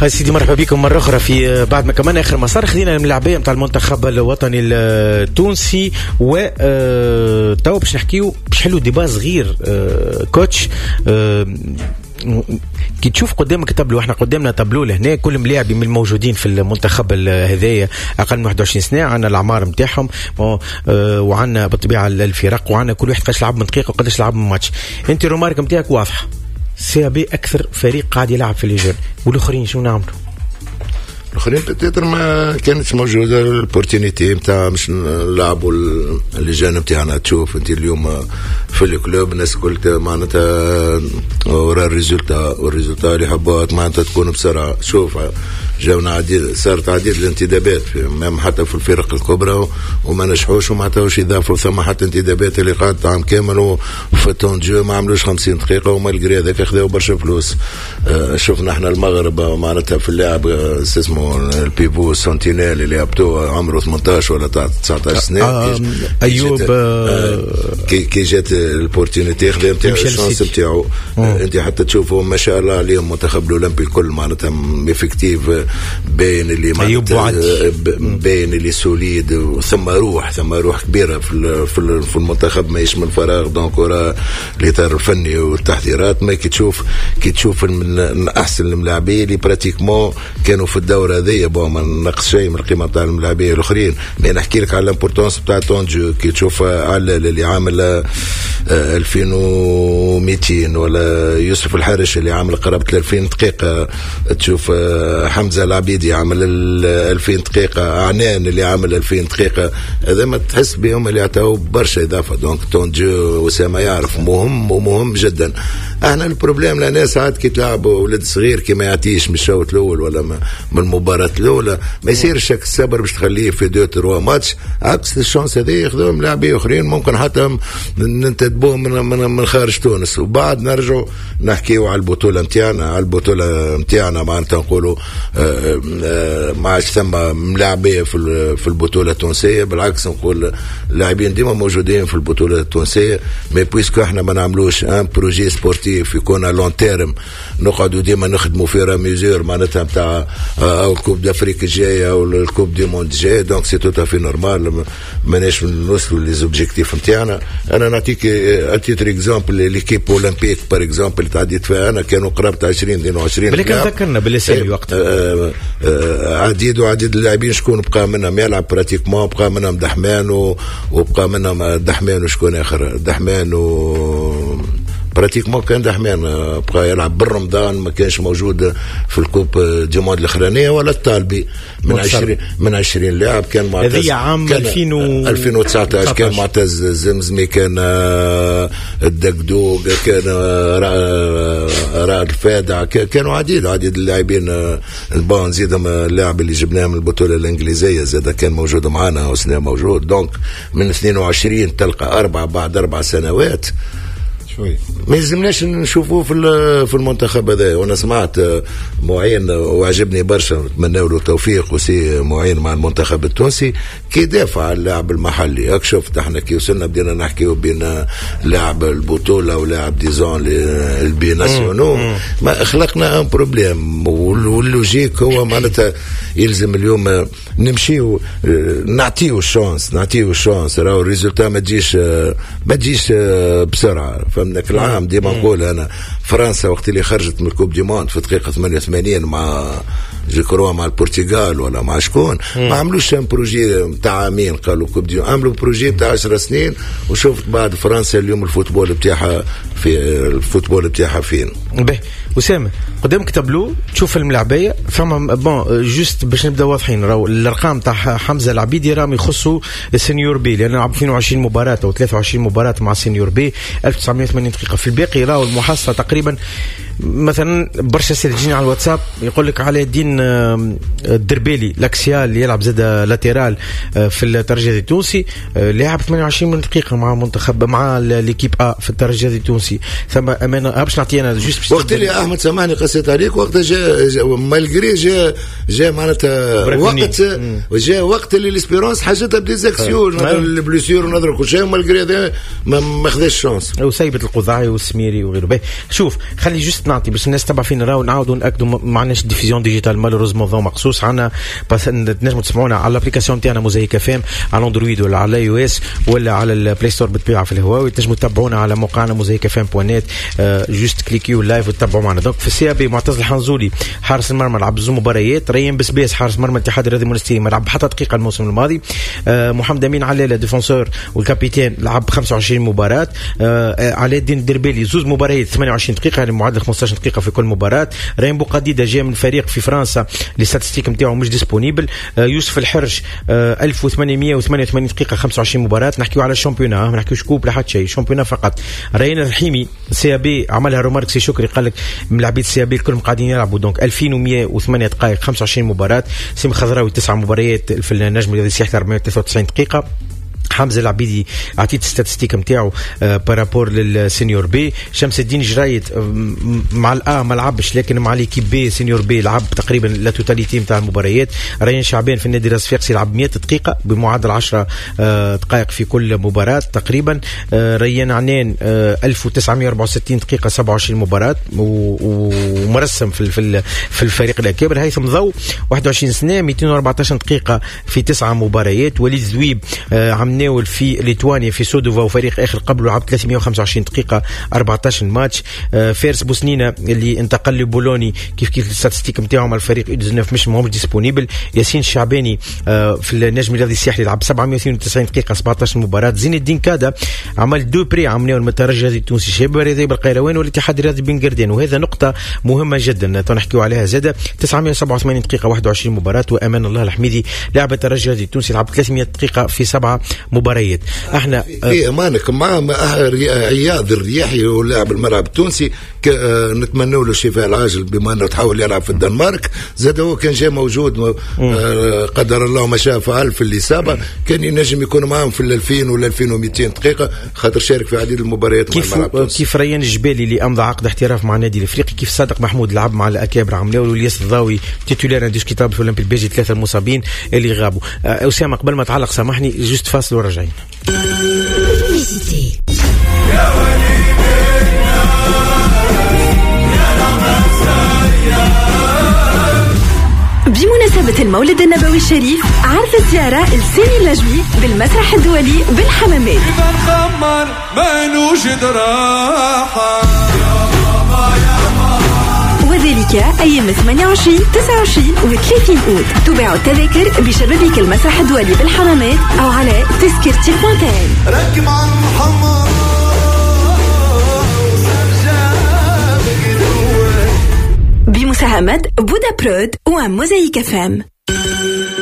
هاي سيدي مرحبا بكم مرة أخرى في بعد ما كمان آخر مسار خذينا من اللاعبين متاع المنتخب الوطني التونسي تو باش نحكيو باش حلو ديبا صغير كوتش كي تشوف قدامك تابلو، احنا قدامنا تابلو لهنا كل ملاعبين من الموجودين في المنتخب هذايا اقل من 21 سنه، عندنا الاعمار نتاعهم وعندنا بالطبيعه الفرق وعندنا كل واحد قداش لعب من دقيقه وقداش لعب من ماتش. انت الرومارك نتاعك واضحه، سي بي اكثر فريق قاعد يلعب في ليجون، والاخرين شنو نعملوا؟ الاخرين بتقدر ما كانتش موجوده الاوبورتونيتي نتاع باش نلعبوا اللجان نتاعنا. تشوف انت اليوم في الكلوب الناس قلت معناتها ورا الريزولتا اللي حبوها معناتها تكون بسرعه. شوف جاونا عديد، صارت عديد الانتدابات حتى في الفرق الكبرى وما نجحوش وما عطاوش اضافه، ثم حتى انتدابات اللي قعدت عام كامل وفي التون جو ما عملوش 50 دقيقه ومالغري هذاك خذاو برشا فلوس. شفنا احنا المغرب معناتها في اللاعب اسمه البيفو سنتينيل اللي هبطوه عمره 18 ولا 19 سنه ايوب كي جات الاوبورتونيتي خذا نتاع الشانس نتاعو. انت حتى تشوفوا ما شاء الله عليهم المنتخب الاولمبي الكل معناتها افكتيف باين اللي باين اللي سوليد، ثم روح كبيره في المنتخب ما يشمل فراغ. دونك ورا الاطار الفني والتحضيرات ما كي تشوف من احسن الملاعبين اللي براتيكمون كانوا في الدوره هذه. ما نقص شيء من القيمه تاع الملاعبين الاخرين، ما نحكي لك على الامبورطونس تاع طونجو. كي تشوف على اللي عامل 2200 ولا يوسف الحارش اللي عامل قرابه 2000 دقيقه، تشوف حمزه العبيدي عامل 2000 دقيقه، عنان اللي عامل 2000 دقيقه، هذا ما تحس بهم اللي عطاو برشا اضافه. دونك طونجو وسام يعرف مهم جدا. احنا البروبليم لنا ساعات كي تلعبوا ولد صغير كي ما يعطيش من الشوط الاول ولا من المباراه الاولى ما يصيرش الصبر باش تخليه في 2-3 ماتش. عكس الشانس هذه ياخذوهم لاعبين اخرين ممكن حتى ننتدبوهم من خارج تونس، وبعد نرجعوا نحكيوا على البطوله نتاعنا معناتها نقولوا ما عادش ثم ملاعبيه في البطوله التونسيه. بالعكس نقول لاعبين ديما موجودين في البطوله التونسيه، مي بويسكو احنا ما نعملوش ان بروجي سبورتيف يكون لون تيرم نقعدوا ديما نخدموا في راميزور معناتها نتاع او الكوب دافريك الجايه او الكوب دي موند الجايه. دونك سي توتا في نورمال ماناش نوصلوا لي زوبجيكتيف نتاعنا. انا نعطيك اتيتر اكزامبل ليكيب اولمبيك بار اكزامبل تعديت فيها انا كانوا قرابه 22 بلي كان ذكرنا بالاسامي وقتها عديد اللاعبين شكون بقى منهم يلعب براتيكمون، بقى منهم دحمان وبقى منهم دحمان وشكون اخر دحمان براتيكمون كان دحمان بقى يلعب بالرمضان ما كانش موجود في الكوب دي موند الاخرانيه ولا الطالبي من 20 لاعب كان معتز. هذه عام 2019 كان معتز الزمزمي، كان الدقدوق، كان رائد الفادع، كانوا عديد اللاعبين. البون نزيدهم اللاعب اللي جبناه من البطوله الانجليزيه زاد كان موجود معنا وسنه موجود. دونك من 22 تلقى بعد 4 سنوات ما يلزمناش نشوفوه في المنتخب هذا. وانا سمعت معين وعجبني برشا، نتمنى له التوفيق وسي معين مع المنتخب التونسي كي دافع على اللاعب المحلي. شفت احنا كي وصلنا بدينا نحكيو بين لاعب البطوله ولاعب ديزون البي ناسيونو ما خلقنا ان بروبليم. واللوجيك هو معناتها يلزم اليوم نمشيو نعطيو الشانس راهو الريزولتا ما تجيش بسرعه. فمنك العام ديما نقول انا فرنسا وقت اللي خرجت من الكوب دي موند في دقيقه 88 مع ذكروها مع البرتغال ولا مع شكون ما عملوش ان بروجي نتاع عامين قالوا كوب دي، عملوا بروجي نتاع 10 سنين. وشفت بعد فرنسا اليوم الفوتبول بتاعها فين. به وسام قدامك تابلو تشوف الملاعبيه فما بون جوست باش نبدا واضحين. راهو الارقام تاع حمزه العبيدي راهم يخصوا السينيور بي لانه لعب 22 مباراه او 23 مباراه مع السينيور بي 1980 دقيقه. في الباقي راهو المحصله تقريبا مثلا برشا سيرجين على الواتساب يقول لك على الدين الدربيلي لاكسيال اللي يلعب زاد لاتيرال في الترجي التونسي لعب 28 دقيقه مع المنتخب مع ليكيب في الترجي التونسي. ثم امانه باش نعطي انا جوست وقت اللي احمد سامحني قصيت عليك وقت جاء مالغري جاء معناتها وقت اللي ليسبيرونس حاجتها بديزاكسيون البليسيور ونظر كل شيء مالغري هذا ما خذاش شانس وسيبت القضاعي والسميري وغيره. شوف خلي جست نعطي باش الناس تبع فينا راهو نعاودوا ناكدوا ما عندناش ديفيزيون ديجيتال مالوريزمون ضو مخصوص عنا بس نجموا تسمعونا على الابليكاسيون تاعنا موزايك اف ام على اندرويد ولا على اي او اس ولا على البلاي ستور بالطبيعه في الهواوي. تنجموا تتابعونا على موقعنا موزايك اف ام بوانيت جوست كليكيو لايف وتتابعوا معنا. دونك في السي ا بي معتز الحنزولي حارس المرمى لعب زوج مباريات. ريان بسباس حارس مرمى الاتحاد الرياضي المونستيري ما لعب حتى دقيقه الموسم الماضي. محمد امين علالة ديفونسور والكابيتان لعب 25 مباراه. علاء الدين الدربيلي زوج مباريات 28 دقيقه يعني معدل 15 دقيقه في كل مباراه. ريان بوقديده جاء من فريق في فرنسا اللي ستاتستيك نتاعو مش ديسپونيبل. يوسف الحرش 1888 دقيقه 25 مباراه. نحكيو على الشامبيونا ما نحكيوش كوب لا حتى شيء شامبيونا فقط. ريان الرحيمي سي بي عملها رومارك سي شكري قال لك من لاعبين سي بي الكل قاعدين يلعبوا دونك 2108 دقائق 25 مباراه. سيم خضراوي 9 مباريات في النجم الرياضي السياحي 493 دقيقه. حمزه العبيدي عطيت ستاتستيك نتاعو بارابور للسينيور بي. شمس الدين جرايد مع ما لعبش لكن مع ليكيب بي سينيور بي لعب تقريبا لا توتاليتي نتاع المباريات. ريان شعبان في النادي الصفاقسي لعب 100 دقيقه بمعدل 10 دقائق في كل مباراه تقريبا. ريان عنان 1964 دقيقه 27 مباراه ومرسم في الفريق الاكابر. هيثم ضو 21 سنه 214 دقيقه في 9 مباريات. وليد زويب عملناه في ليتوانيا في سودوفا وفريق اخر قبله لعب 325 دقيقه 14 ماتش. فارس بوسنينه اللي انتقل لبولوني كيف الستاتستيك نتاعو مع الفريق U19 مش ديسپونيبل. ياسين الشعباني في النجم الرياضي السياحي لعب 792 دقيقه 17 مباراه. زين الدين كادا عمل دو بري عملناه المترجي الرياضي التونسي شباب الرياضي بالقيروان والاتحاد الرياضي بن قردان وهذا نقطه مهمه جدا نحكيو عليها زاده. 987 دقيقه 21 مباراه. وامان الله الحميدي لاعب الترجي الرياضي التونسي لعب 300 دقيقه في 7 مباريات. احنا في امانك مع عياض الرياحي ولاعب الملعب التونسي نتمنى له الشفاء العاجل بما انه تحاول يلعب في الدنمارك. زاد هو كان جاي موجود قدر الله ما شاء فعل في الاصابه كان ينجم يكون معهم في 2000 ولا 2200 دقيقه خاطر شارك في عديد المباريات مع الملعب التونسي. كيف ريان الجبالي اللي امضى عقد احتراف مع النادي الافريقي. كيف صادق محمود لعب مع الاكابر عملاو والياس الضاوي تيتولير انديسكوتابل في اولمبي البيجي 3 مصابين اللي غابوا. اسامه قبل ما تعلق سامحني جوست فاصل ورجعين. بمناسبة المولد النبوي الشريف عرض الزيارة السامي اللجمي بالمسرح الدولي بالحمامات. إذا نخمر ما نوجد راحة وذلك أيام 28 29 و30 أوت. تباع التذاكر بشبابيك المسرح الدولي بالحمامات أو على تذكرتي فونتين. ركب عن محمد بمساهمة بودا برود وموزايك فام.